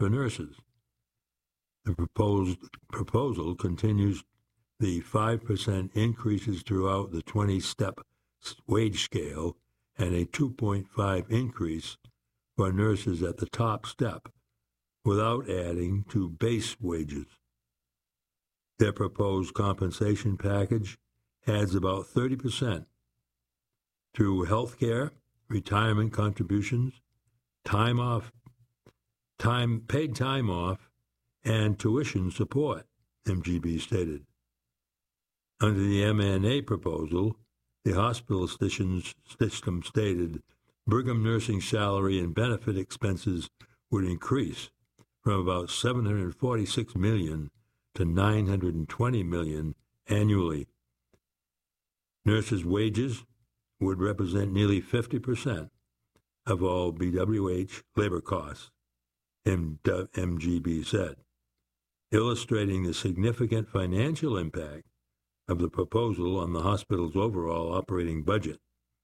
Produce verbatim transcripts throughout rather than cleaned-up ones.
for nurses. The proposed proposal continues the five percent increases throughout the twenty-step wage scale and a two point five increase for nurses at the top step, without adding to base wages. Their proposed compensation package adds about thirty percent through health care, retirement contributions, time off, time paid time off, and tuition support, M G B stated. Under the M N A proposal, the hospital system stated Brigham nursing salary and benefit expenses would increase from about seven hundred forty-six million dollars to nine hundred twenty million dollars annually. Nurses' wages would represent nearly fifty percent of all B W H labor costs, M G B said, illustrating the significant financial impact of the proposal on the hospital's overall operating budget.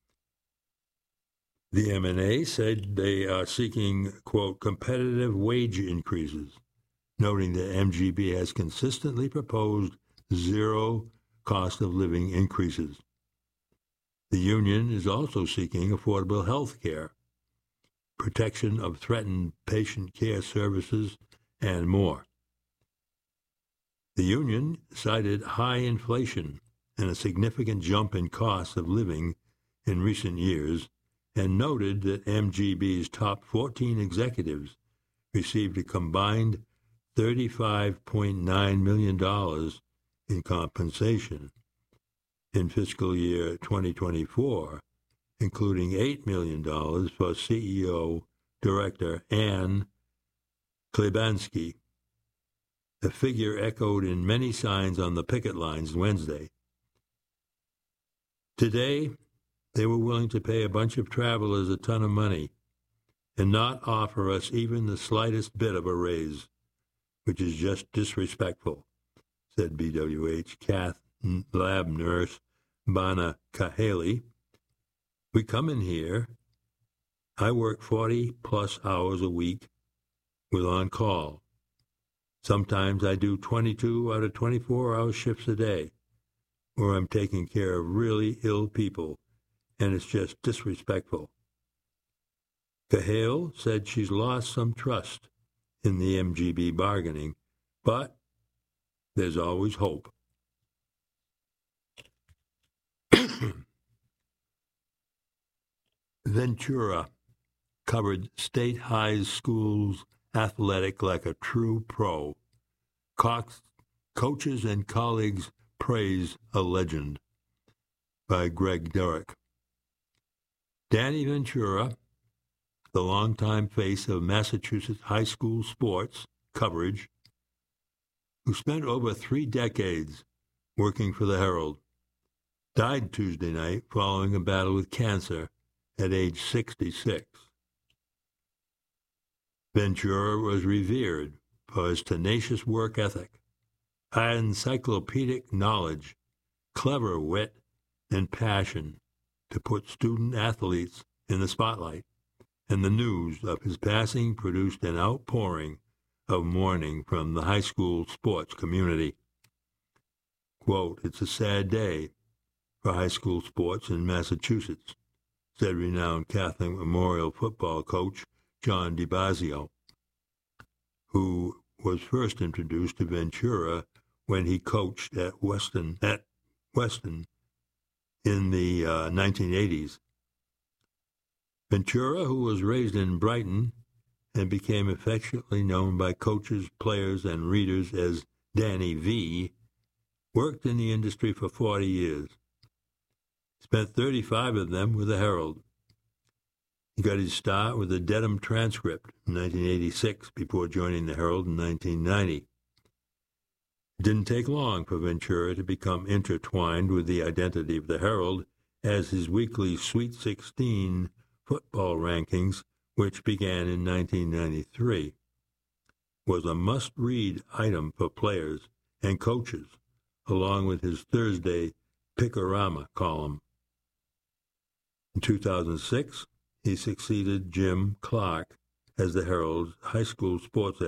The M N A said they are seeking, quote, competitive wage increases, noting that M G B has consistently proposed zero cost of living increases. The union is also seeking affordable health care, protection of threatened patient care services, and more. The union cited high inflation and a significant jump in costs of living in recent years, and noted that M G B's top fourteen executives received a combined thirty-five point nine million dollars in compensation in fiscal year twenty twenty-four, including eight million dollars for C E O Director Ann Klebanski. The figure echoed in many signs on the picket lines Wednesday. Today, they were willing to pay a bunch of travelers a ton of money and not offer us even the slightest bit of a raise, which is just disrespectful, said B W H cath lab nurse Bana Kahali. We come in here, I work forty plus hours a week with on-call. Sometimes I do twenty-two out of twenty-four hour shifts a day, where I'm taking care of really ill people, and it's just disrespectful. Cahill said she's lost some trust in the M G B bargaining, but there's always hope. Ventura covered State High School's athletic like a true pro. Cox, coaches and colleagues praise a legend, by Greg Derrick. Danny Ventura, the longtime face of Massachusetts high school sports coverage, who spent over three decades working for the Herald, died Tuesday night following a battle with cancer at age sixty-six. Ventura was revered for his tenacious work ethic, encyclopedic knowledge, clever wit, and passion to put student athletes in the spotlight, and the news of his passing produced an outpouring of mourning from the high school sports community. Quote, it's a sad day for high school sports in Massachusetts, said renowned Catholic Memorial football coach John DiBasio, who was first introduced to Ventura when he coached at Weston, at Weston in the uh, nineteen eighties. Ventura, who was raised in Brighton and became affectionately known by coaches, players, and readers as Danny V, worked in the industry for forty years. Spent thirty-five of them with the Herald. He got his start with the Dedham Transcript in nineteen eighty-six before joining the Herald in nineteen ninety. It didn't take long for Ventura to become intertwined with the identity of the Herald, as his weekly Sweet sixteen football rankings, which began in nineteen ninety-three, was a must-read item for players and coaches, along with his Thursday Pick-A-Rama column. In two thousand six, he succeeded Jim Clark as the Herald's high school sports